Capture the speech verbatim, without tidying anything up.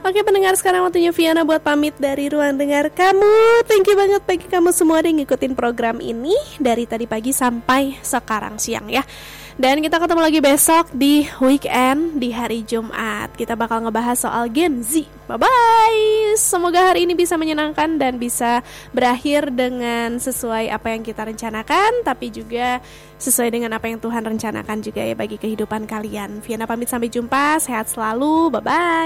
Oke pendengar, sekarang waktunya Viana buat pamit dari ruang dengar kamu. Thank you banget bagi kamu semua yang ngikutin program ini dari tadi pagi sampai sekarang siang ya. Dan kita ketemu lagi besok di weekend di hari Jumat. Kita bakal ngebahas soal Gen Z. Bye-bye. Semoga hari ini bisa menyenangkan dan bisa berakhir dengan sesuai apa yang kita rencanakan, tapi juga sesuai dengan apa yang Tuhan rencanakan juga ya bagi kehidupan kalian. Viana pamit, sampai jumpa. Sehat selalu. Bye-bye.